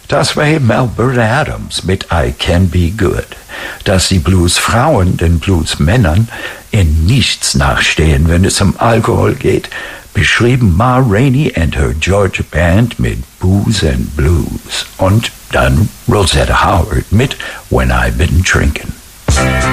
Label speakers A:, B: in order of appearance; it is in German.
A: Das war eben Alberta Adams mit I Can Be Good. Dass die Bluesfrauen den Bluesmännern in nichts nachstehen, wenn es um Alkohol geht, beschrieben Ma Rainey and her Georgia Band mit Booze and Blues. Und dann Rosetta Howard mit When I've Been Drinking.